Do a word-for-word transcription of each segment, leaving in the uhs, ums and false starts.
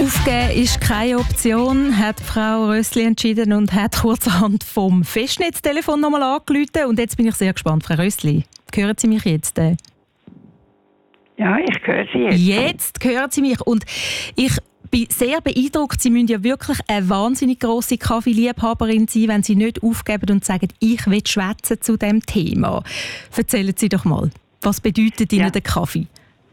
Aufgeben ist keine Option, hat Frau Rössli entschieden und hat kurzerhand vom Festnetztelefon nochmal angerufen. Und jetzt bin ich sehr gespannt, Frau Rössli. Hören Sie mich jetzt? Ja, ich höre Sie jetzt. Jetzt hören Sie mich. Und ich bin sehr beeindruckt. Sie müssen ja wirklich eine wahnsinnig grosse Kaffeeliebhaberin sein, wenn Sie nicht aufgeben und sagen, ich will schwätzen zu diesem Thema. Erzählen Sie doch mal, was bedeutet Ihnen ja. der Kaffee?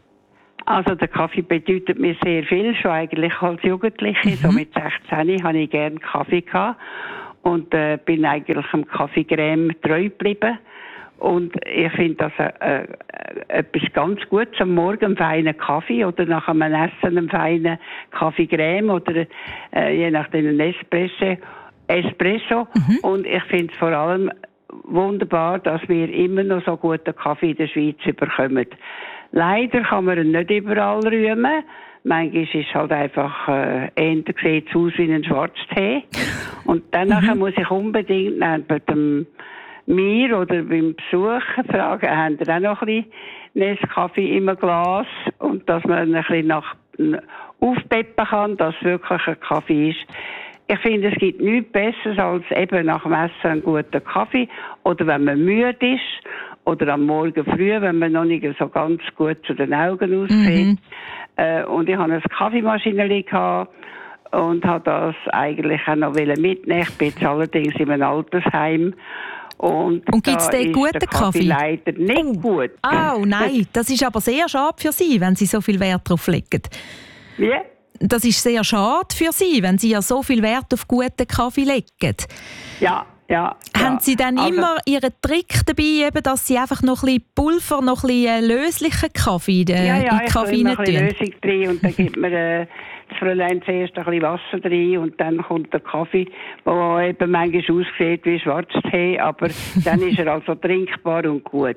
Also der Kaffee bedeutet mir sehr viel, schon eigentlich als Jugendliche. Mhm. So mit sechzehn hatte ich gerne Kaffee gehabt und äh, bin eigentlich am Kaffeecreme treu geblieben. Und ich finde das äh, äh, etwas ganz Gutes am Morgen, einen feinen Kaffee oder nach einem Essen einen feinen Kaffeecreme oder äh, je nachdem einen Espresso. Espresso. Mhm. Und ich finde es vor allem wunderbar, dass wir immer noch so guten Kaffee in der Schweiz bekommen. Leider kann man ihn nicht überall rühmen. Manchmal ist es halt einfach, äh, eher sieht es aus wie ein Schwarztee. Und dann mhm. muss ich unbedingt bei dem mir oder beim Besuch fragen, haben ihr auch noch ein bisschen Nescafé im Glas? Und dass man ein bisschen nach, aufpeppen kann, dass es wirklich ein Kaffee ist. Ich finde, es gibt nichts Besseres als eben nach dem Essen einen guten Kaffee. Oder wenn man müde ist. Oder am Morgen früh, wenn man noch nicht so ganz gut zu den Augen aussieht. Mhm. Äh, und ich hatte eine Kaffeemaschine gehabt und habe das eigentlich auch noch mitnehmen. Ich bin jetzt allerdings in einem Altersheim. Und, und gibt es den guten Kaffee? Leider nicht oh. gut. Oh nein, das ist aber sehr schade für Sie, wenn Sie so viel Wert darauf legen. Wie? Das ist sehr schade für Sie, wenn Sie ja so viel Wert auf guten Kaffee legen. Ja. Ja, haben ja. Sie dann also, immer Ihren Trick dabei, eben, dass Sie einfach noch ein bisschen Pulver, noch ein bisschen löslichen Kaffee in den ja, ja, Kaffee rein tun? Ja, ich ein bisschen Lösung drin und dann gibt man äh, das Fräulein zuerst ein bisschen Wasser drin und dann kommt der Kaffee, der eben manchmal aussieht wie Schwarztee, aber dann ist er also trinkbar und gut.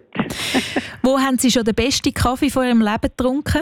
Wo haben Sie schon den besten Kaffee von Ihrem Leben getrunken?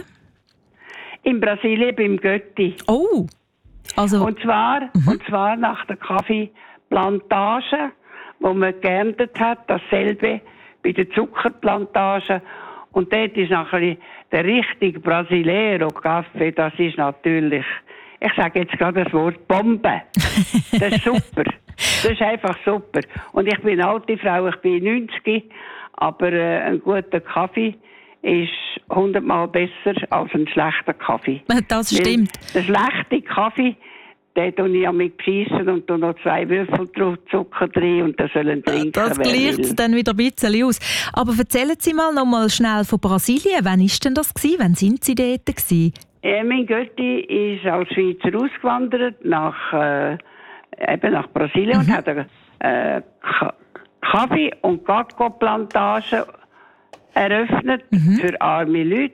In Brasilien, beim Götti. Oh! Also, und, zwar, mhm. und zwar nach der Kaffee Plantage, wo man geerntet hat, dasselbe bei der Zuckerplantage. Und dort ist nachher der richtige Brasileiro Kaffee, das ist natürlich, ich sage jetzt gerade das Wort Bombe. Das ist super. Das ist einfach super. Und ich bin eine alte Frau, ich bin neunzig, aber äh, ein guter Kaffee ist hundertmal besser als ein schlechter Kaffee. Das stimmt. Der schlechte Kaffee, den tue ich mit beschissen und tue noch zwei Würfel Zucker drin und dann sollen trinken. Das gleicht dann wieder ein bisschen aus. Aber erzählen Sie mal noch mal schnell von Brasilien. Wann war denn das gewesen? Wann sind Sie dort gewesen? Äh, mein Götti ist als Schweizer ausgewandert nach, äh, eben nach Brasilien mhm. und hat eine äh, Kaffee- und Kakao-Plantage eröffnet mhm. für arme Leute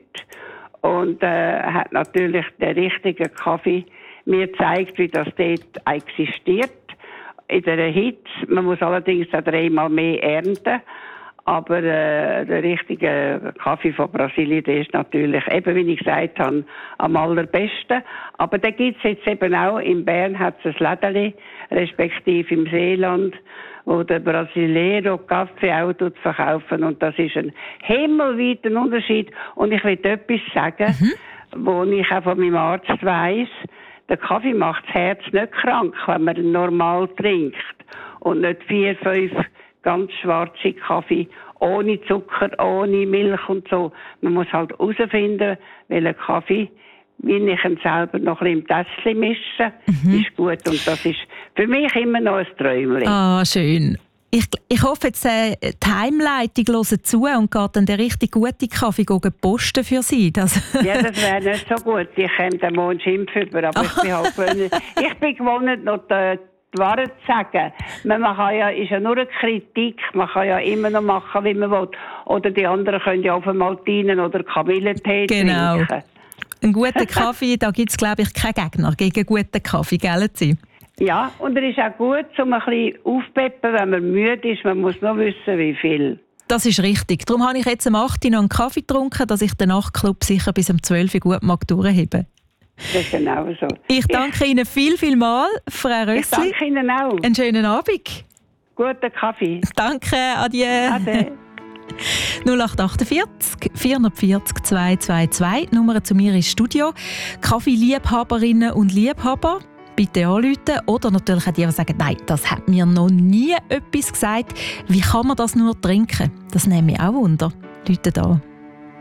und äh, hat natürlich den richtigen Kaffee mir zeigt, wie das dort existiert. In der Hitze. Man muss allerdings auch dreimal mehr ernten. Aber äh, der richtige Kaffee von Brasilien, der ist natürlich, eben wie ich gesagt habe, am allerbesten. Aber den gibt es jetzt eben auch. In Bern hat es ein Lädeli, respektive im Seeland, wo der Brasileiro Kaffee auch verkaufen. Und das ist ein himmelweiter Unterschied. Und ich will etwas sagen, mhm. wo ich auch von meinem Arzt weiss. Der Kaffee macht das Herz nicht krank, wenn man ihn normal trinkt. Und nicht vier, fünf ganz schwarze Kaffee ohne Zucker, ohne Milch und so. Man muss halt herausfinden, welchen Kaffee, wie ich ihn selber noch ein bisschen im Tässchen mische, mhm. ist gut. Und das ist für mich immer noch ein Träumchen. Ah, schön. Ich, ich hoffe, jetzt äh, die Heimleitung hört zu und geht dann der richtig gute Kaffee posten für Sie. Das ja, das wäre nicht so gut. Ich käme den morgen Schimpf über, aber ich bin halt gewohnt. Ich bin gewohnt, noch die, die Wahrheit zu sagen. Man kann ja, ist ja nur eine Kritik, man kann ja immer noch machen, wie man will. Oder die anderen können ja auf einmal Maltinen oder Kamillentee genau. trinken. Einen guten Kaffee, da gibt es, glaube ich, keinen Gegner gegen guten Kaffee, gell Sie? Ja, und er ist auch gut, um ein bisschen aufzupeppen, wenn man müde ist. Man muss nur wissen, wie viel. Das ist richtig. Darum habe ich jetzt am acht Uhr noch einen Kaffee getrunken, dass ich den Nachtclub sicher bis um zwölf Uhr gut mag durchheben. Das ist genau so. Ich danke ich, Ihnen viel, viel mal, Frau Rössli. Ich danke Ihnen auch. Einen schönen Abend. Guten Kaffee. Danke, adieu. Ade. null acht achtundvierzig vierhundertvierzig zweihundertzweiundzwanzig, Nummer zu mir ins Studio. Kaffeeliebhaberinnen und Liebhaber, bitte anrufen. Oder natürlich auch die, die sagen, nein, das hat mir noch nie etwas gesagt. Wie kann man das nur trinken? Das nehme ich auch Wunder. Leute da.